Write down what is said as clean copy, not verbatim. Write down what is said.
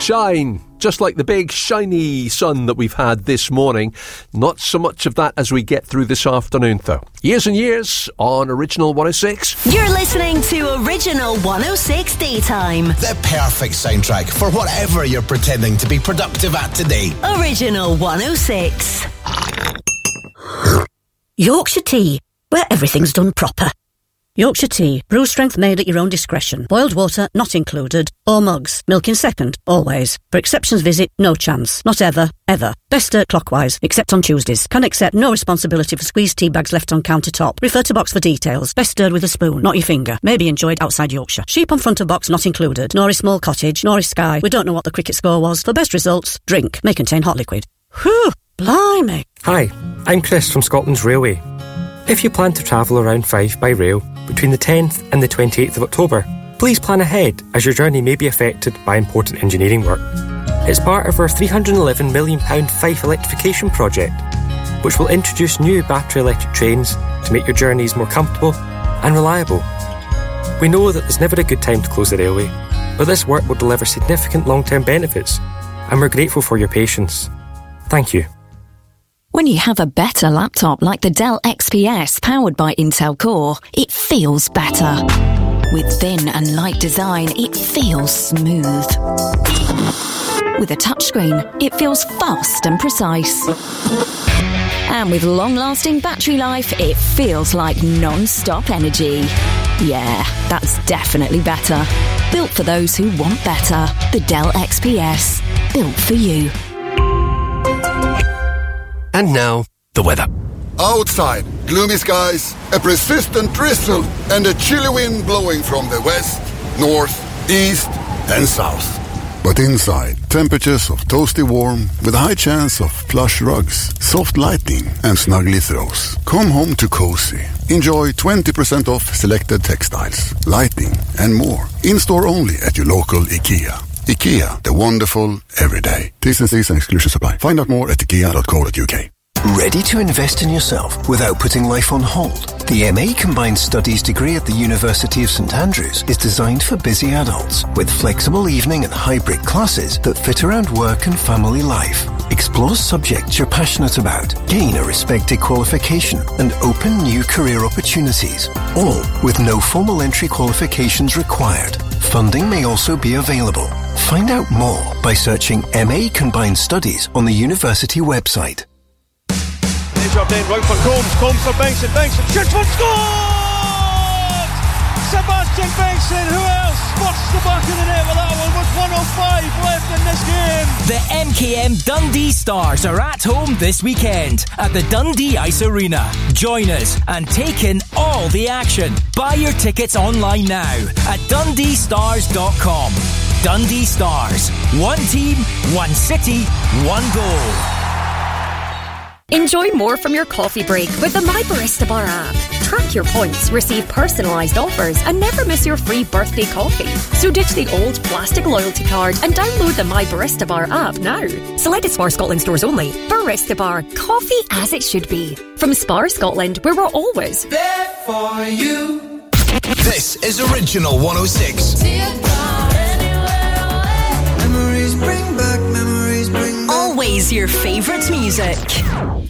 shine, just like the big shiny sun that we've had this morning. Not so much of that as we get through this afternoon, though. Years and years on Original 106. You're listening to Original 106 Daytime. The perfect soundtrack for whatever you're pretending to be productive at today. Original 106. Yorkshire Tea, where everything's done proper. Yorkshire Tea, brew strength made at your own discretion. Boiled water not included. Or mugs, milk in second, always. For exceptions visit, no chance. Not ever, ever. Best stir clockwise, except on Tuesdays. Can accept no responsibility for squeezed tea bags left on countertop. Refer to box for details. Best stirred with a spoon, not your finger. May be enjoyed outside Yorkshire. Sheep on front of box not included. Nor is small cottage, nor is Sky. We don't know what the cricket score was. For best results, drink. May contain hot liquid. Whew, blimey. Hi, I'm Chris from Scotland's Railway. If you plan to travel around Fife by rail between the 10th and the 28th of October, please plan ahead as your journey may be affected by important engineering work. It's part of our £311 million Fife electrification project, which will introduce new battery electric trains to make your journeys more comfortable and reliable. We know that there's never a good time to close the railway, but this work will deliver significant long-term benefits, and we're grateful for your patience. Thank you. When you have a better laptop like the Dell XPS powered by Intel Core, it feels better. With thin and light design, it feels smooth. With a touchscreen, it feels fast and precise. And with long-lasting battery life, it feels like non-stop energy. Yeah, that's definitely better. Built for those who want better. The Dell XPS. Built for you. And now, the weather. Outside, gloomy skies, a persistent drizzle, and a chilly wind blowing from the west, north, east, and south. But inside, temperatures of toasty warm with a high chance of plush rugs, soft lighting, and snuggly throws. Come home to cozy. Enjoy 20% off selected textiles, lighting, and more. In-store only at your local IKEA. IKEA, the wonderful everyday. T's and C's and exclusions apply. Find out more at ikea.co.uk. Ready to invest in yourself without putting life on hold? The MA Combined Studies degree at the University of St Andrews is designed for busy adults with flexible evening and hybrid classes that fit around work and family life. Explore subjects you're passionate about, gain a respected qualification, and open new career opportunities. All with no formal entry qualifications required. Funding may also be available. Find out more by searching MA Combined Studies on the university website. Job then, right for Combs for Bengtson, shoots one, scores! Sebastian Bengtson, who else? What's the back of the net with that one? With 105 left in this game. The MKM Dundee Stars are at home this weekend at the Dundee Ice Arena. Join us and take in all the action. Buy your tickets online now at dundeestars.com. Dundee Stars. One team, one city, one goal. Enjoy more from your coffee break with the My Barista Bar app. Track your points, receive personalised offers, and never miss your free birthday coffee. So ditch the old plastic loyalty card and download the My Barista Bar app now. Selected Spar Scotland stores only. Barista Bar, coffee as it should be. From Spar Scotland, where we're always there for you. This is Original 106. Always your favourite music.